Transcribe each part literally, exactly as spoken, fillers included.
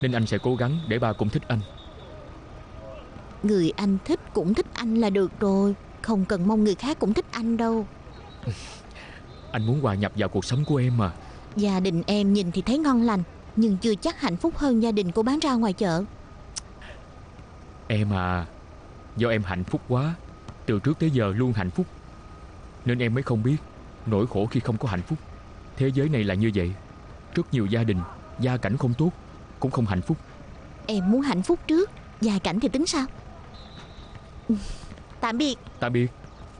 nên anh sẽ cố gắng để ba cũng thích anh. Người anh thích cũng thích anh là được rồi, không cần mong người khác cũng thích anh đâu. Anh muốn hòa nhập vào cuộc sống của em mà. Gia đình em nhìn thì thấy ngon lành, nhưng chưa chắc hạnh phúc hơn gia đình cô bán rau ngoài chợ. Em à, do em hạnh phúc quá, từ trước tới giờ luôn hạnh phúc, nên em mới không biết nỗi khổ khi không có hạnh phúc. Thế giới này là như vậy. Rất nhiều gia đình gia cảnh không tốt cũng không hạnh phúc. Em muốn hạnh phúc trước, gia cảnh thì tính sao? Tạm biệt. Tạm biệt.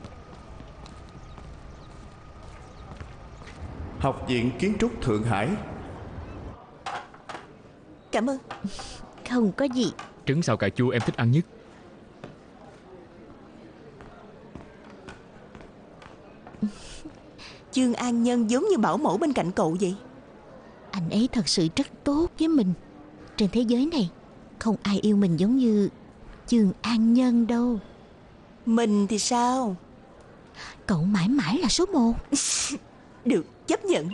Học viện Kiến trúc Thượng Hải. Cảm ơn. Không có gì. Trứng xào cà chua em thích ăn nhất. Chương An Nhân giống như bảo mẫu bên cạnh cậu vậy. Anh ấy thật sự rất tốt với mình. Trên thế giới này không ai yêu mình giống như Chương An Nhân đâu. Mình thì sao? Cậu mãi mãi là số một. Được, chấp nhận.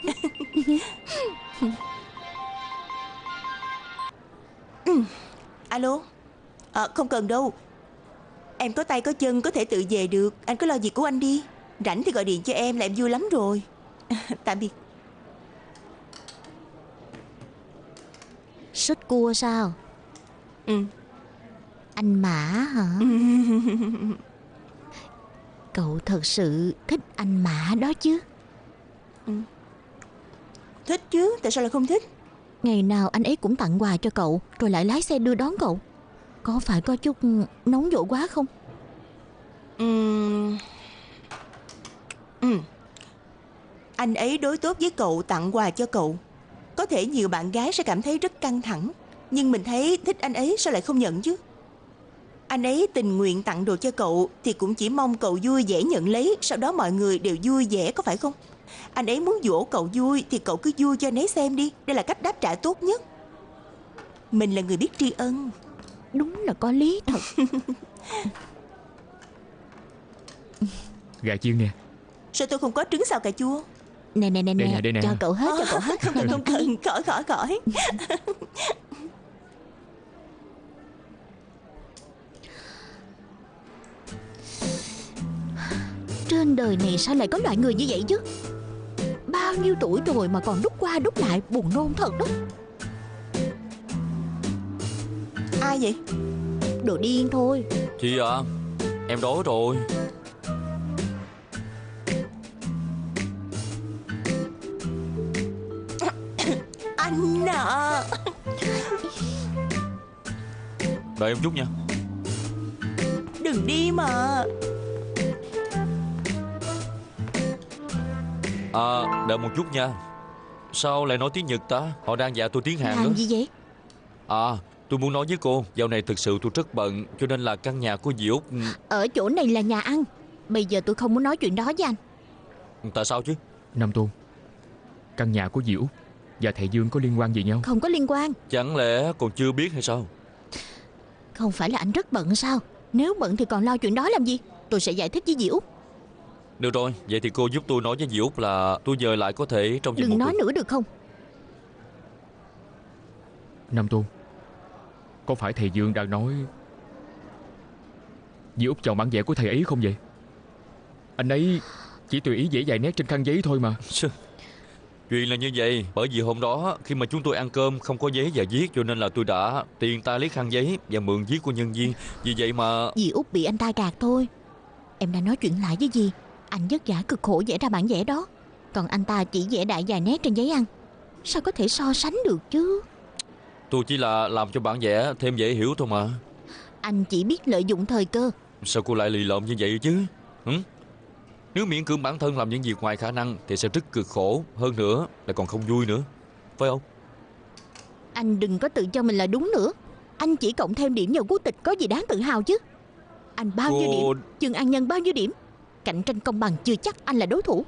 ừ. Alo. À, không cần đâu. Em có tay có chân có thể tự về được. Anh cứ lo việc của anh đi. Rảnh thì gọi điện cho em là em vui lắm rồi. Tạm biệt. Sốt cua sao? Ừ. Anh Mã hả? Cậu thật sự thích anh Mã đó chứ? Ừ. Thích chứ, tại sao lại không thích? Ngày nào anh ấy cũng tặng quà cho cậu, rồi lại lái xe đưa đón cậu. Có phải có chút nóng vội quá không? Ừ. Ừ. Anh ấy đối tốt với cậu, tặng quà cho cậu. Có thể nhiều bạn gái sẽ cảm thấy rất căng thẳng, nhưng mình thấy thích anh ấy sao lại không nhận chứ. Anh ấy tình nguyện tặng đồ cho cậu thì cũng chỉ mong cậu vui vẻ nhận lấy, sau đó mọi người đều vui vẻ, có phải không? Anh ấy muốn dỗ cậu vui thì cậu cứ vui cho anh ấy xem đi. Đây là cách đáp trả tốt nhất. Mình là người biết tri ân. Đúng là có lý thật. Gà chiên nè. Sao tôi không có trứng xào cà chua? Nè nè nè Đây nè, nè, đây nè. cho cậu hết, cho cậu hết. Không cần, không cần, khỏi khỏi khỏi. Trên đời này sao lại có loại người như vậy chứ? Bao nhiêu tuổi rồi mà còn đút qua đút lại, buồn nôn thật đó. Ai vậy? Đồ điên thôi. Chị à, em đói rồi. Anh à. Đợi em chút nha. Đừng đi mà. À, đợi một chút nha. Sao lại nói tiếng Nhật ta? Họ đang dạy tôi tiếng Hàn nữa. Làm gì vậy? À, tôi muốn nói với cô, dạo này thực sự tôi rất bận, cho nên là căn nhà của dì Út. Ở chỗ này là nhà ăn. Bây giờ tôi không muốn nói chuyện đó với anh. Tại sao chứ? Nam Tôn, căn nhà của dì Út và thầy Dương có liên quan gì nhau? Không có liên quan. Chẳng lẽ còn chưa biết hay sao? Không phải là anh rất bận sao? Nếu bận thì còn lo chuyện đó làm gì? Tôi sẽ giải thích với dì Út. Được rồi, vậy thì cô giúp tôi nói với dì Út là tôi nhờ lại có thể trong vòng Đừng một nói tuần. nữa được không? Nam Tôn, có phải thầy Dương đang nói dì Út chọn bản vẽ của thầy ấy không vậy? Anh ấy chỉ tùy ý vẽ vài nét trên khăn giấy thôi mà. Chuyện là như vậy. Bởi vì hôm đó khi mà chúng tôi ăn cơm không có giấy và viết, cho nên là tôi đã tiền tay lấy khăn giấy và mượn viết của nhân viên. Vì vậy mà... Dì Út bị anh ta gạt thôi. Em đang nói chuyện lại với dì. Anh vất vả cực khổ vẽ ra bản vẽ đó, còn anh ta chỉ vẽ đại vài nét trên giấy ăn. Sao có thể so sánh được chứ? Tôi chỉ là làm cho bản vẽ thêm dễ hiểu thôi mà. Anh chỉ biết lợi dụng thời cơ. Sao cô lại lì lợm như vậy chứ? Hử? Nếu miễn cưỡng bản thân làm những việc ngoài khả năng thì sẽ rất cực khổ. Hơn nữa là còn không vui nữa, phải không? Anh đừng có tự cho mình là đúng nữa. Anh chỉ cộng thêm điểm vào quốc tịch có gì đáng tự hào chứ? Anh bao Cô... nhiêu điểm, Chương An Nhân bao nhiêu điểm. Cạnh tranh công bằng chưa chắc anh là đối thủ.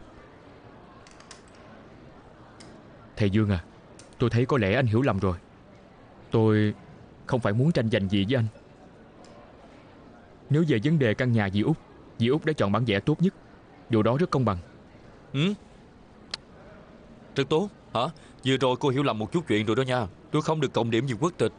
Thầy Dương à, tôi thấy có lẽ anh hiểu lầm rồi. Tôi không phải muốn tranh giành gì với anh. Nếu về vấn đề căn nhà dì Út, dì Út đã chọn bản vẽ tốt nhất. Điều đó rất công bằng. Ừ? Rất tốt. Hả? Vừa rồi cô hiểu lầm một chút chuyện rồi đó nha. Tôi không được cộng điểm vì quốc tịch.